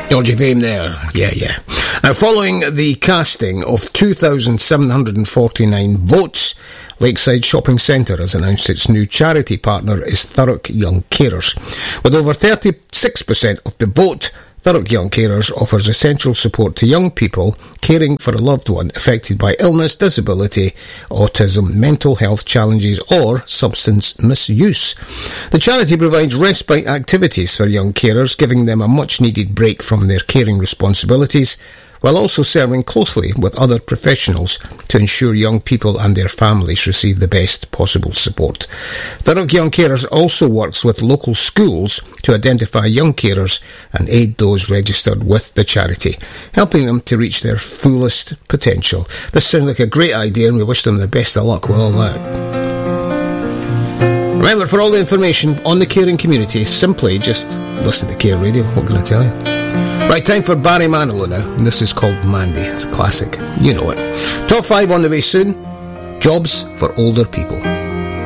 Georgie Fame there. Yeah. Now, following the casting of 2,749 votes, Lakeside Shopping Centre has announced its new charity partner is Thurrock Young Carers. With over 36% of the vote, Thurrock Young Carers offers essential support to young people caring for a loved one affected by illness, disability, autism, mental health challenges or substance misuse. The charity provides respite activities for young carers, giving them a much-needed break from their caring responsibilities, while also serving closely with other professionals to ensure young people and their families receive the best possible support. Thurrock Young Carers also works with local schools to identify young carers and aid those registered with the charity, helping them to reach their fullest potential. This sounds like a great idea, and we wish them the best of luck with all that. Remember, for all the information on the caring community, simply just listen to Care Radio. What can I tell you? Right, time for Barry Manilow now, and this is called Mandy. It's a classic. You know it. Top 5 on the way soon. Jobs for older people.